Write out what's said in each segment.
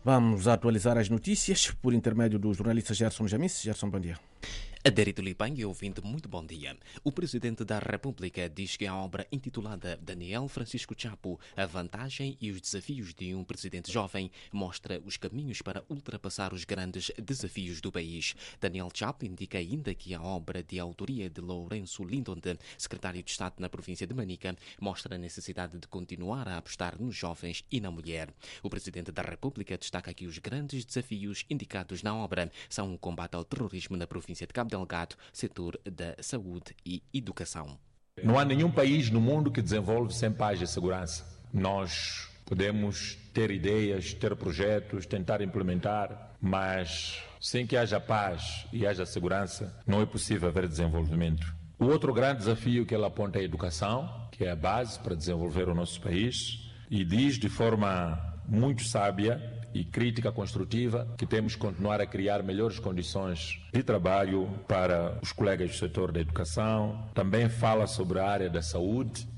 Vamos atualizar as notícias por intermédio do jornalista Gerson Jamis. Gerson, bom dia. Adérito Lipangue, ouvinte, muito bom dia. O Presidente da República diz que a obra intitulada Daniel Francisco Chapo, a vantagem e os desafios de um presidente jovem, mostra os caminhos para ultrapassar os grandes desafios do país. Daniel Chapo indica ainda que a obra de autoria de Lourenço Lindon, secretário de Estado na província de Manica, mostra a necessidade de continuar a apostar nos jovens e na mulher. O Presidente da República destaca que os grandes desafios indicados na obra são o combate ao terrorismo na província de Cabo Delgado, setor da saúde e educação. Não há nenhum país no mundo que desenvolve sem paz e segurança. Nós podemos ter ideias, ter projetos, tentar implementar, mas sem que haja paz e haja segurança, não é possível haver desenvolvimento. O outro grande desafio que ela aponta é a educação, que é a base para desenvolver o nosso país, e diz de forma muito sábia e crítica construtiva que temos que continuar a criar melhores condições de trabalho para os colegas do setor da educação. Também fala sobre a área da saúde.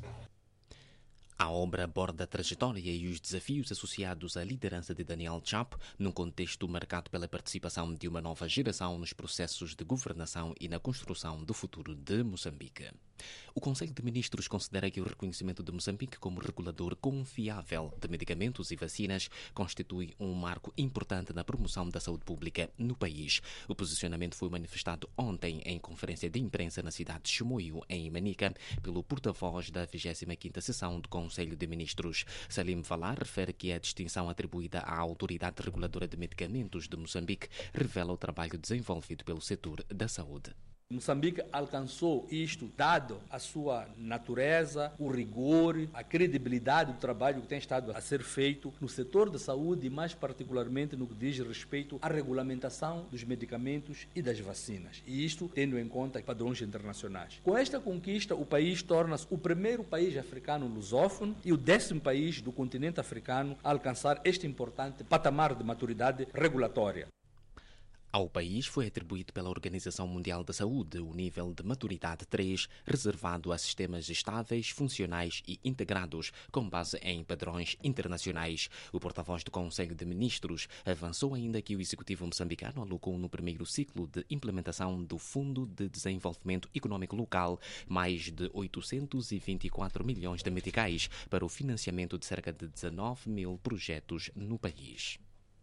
A obra aborda a trajetória e os desafios associados à liderança de Daniel Chapo, num contexto marcado pela participação de uma nova geração nos processos de governação e na construção do futuro de Moçambique. O Conselho de Ministros considera que o reconhecimento de Moçambique como regulador confiável de medicamentos e vacinas constitui um marco importante na promoção da saúde pública no país. O posicionamento foi manifestado ontem em conferência de imprensa na cidade de Chimoio, em Manica, pelo porta-voz da 25ª sessão do Conselho de Ministros. Salim Valar refere que a distinção atribuída à Autoridade Reguladora de Medicamentos de Moçambique revela o trabalho desenvolvido pelo setor da saúde. Moçambique alcançou isto dado a sua natureza, o rigor, a credibilidade do trabalho que tem estado a ser feito no setor da saúde e mais particularmente no que diz respeito à regulamentação dos medicamentos e das vacinas. E isto tendo em conta padrões internacionais. Com esta conquista, o país torna-se o primeiro país africano lusófono e o 10º país do continente africano a alcançar este importante patamar de maturidade regulatória. Ao país foi atribuído pela Organização Mundial da Saúde o nível de maturidade 3, reservado a sistemas estáveis, funcionais e integrados, com base em padrões internacionais. O porta-voz do Conselho de Ministros avançou ainda que o Executivo moçambicano alocou no primeiro ciclo de implementação do Fundo de Desenvolvimento Econômico Local mais de 824 milhões de meticais para o financiamento de cerca de 19 mil projetos no país.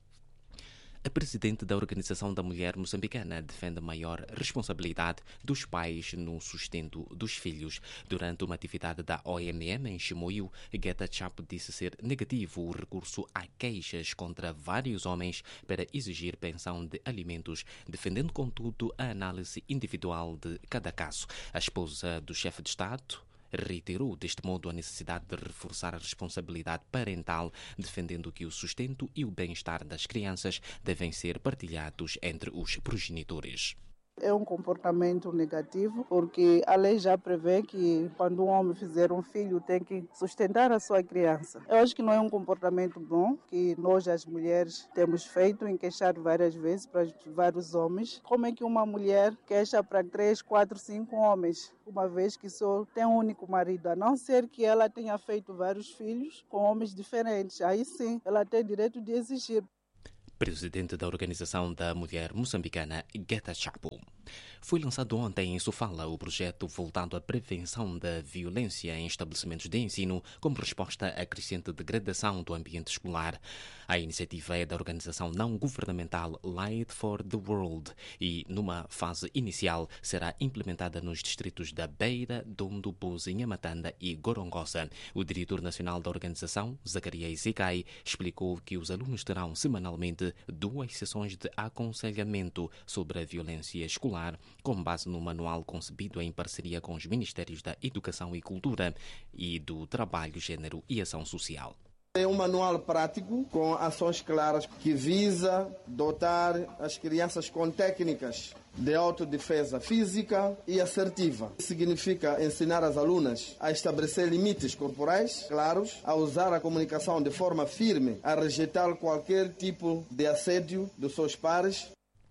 A presidente da Organização da Mulher Moçambicana defende a maior responsabilidade dos pais no sustento dos filhos. Durante uma atividade da OMM em Chimoio, Geta Chapo disse ser negativo o recurso a queixas contra vários homens para exigir pensão de alimentos, defendendo, contudo, a análise individual de cada caso. A esposa do chefe de Estado reiterou deste modo a necessidade de reforçar a responsabilidade parental, defendendo que o sustento e o bem-estar das crianças devem ser partilhados entre os progenitores. É um comportamento negativo, porque a lei já prevê que quando um homem fizer um filho tem que sustentar a sua criança. Eu acho que não é um comportamento bom que nós, as mulheres, temos feito em queixar várias vezes para vários homens. Como é que uma mulher queixa para 3, 4, 5 homens, uma vez que só tem um único marido, a não ser que ela tenha feito vários filhos com homens diferentes. Aí sim, ela tem direito de exigir. Presidente da Organização da Mulher Moçambicana, Geta Chapo. Foi lançado ontem em Sofala o projeto voltado à prevenção da violência em estabelecimentos de ensino como resposta à crescente degradação do ambiente escolar. A iniciativa é da organização não-governamental Light for the World e, numa fase inicial, será implementada nos distritos da Beira, Dondo, Buzi, Nhamatanda e Gorongosa. O diretor nacional da organização, Zacarias Zikai, explicou que os alunos terão semanalmente 2 sessões de aconselhamento sobre a violência escolar, com base no manual concebido em parceria com os Ministérios da Educação e Cultura e do Trabalho, Gênero e Ação Social. É um manual prático com ações claras que visa dotar as crianças com técnicas de autodefesa física e assertiva. Significa ensinar as alunas a estabelecer limites corporais claros, a usar a comunicação de forma firme, a rejeitar qualquer tipo de assédio dos seus pares.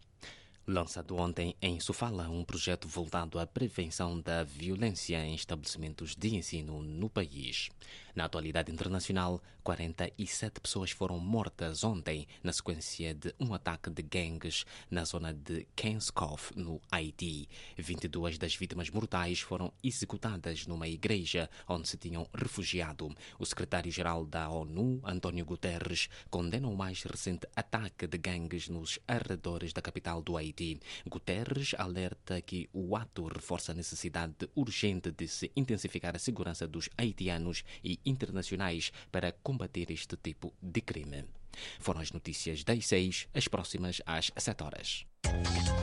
Lançado ontem em Sofala, um projeto voltado à prevenção da violência em estabelecimentos de ensino no país. Na atualidade internacional, 47 pessoas foram mortas ontem na sequência de um ataque de gangues na zona de Kenskov, no Haiti. 22 das vítimas mortais foram executadas numa igreja onde se tinham refugiado. O secretário-geral da ONU, António Guterres, condena o mais recente ataque de gangues nos arredores da capital do Haiti. Guterres alerta que o ato reforça a necessidade urgente de se intensificar a segurança dos haitianos e internacionais para combater este tipo de crime. Foram as notícias das 6, as próximas às 7 horas.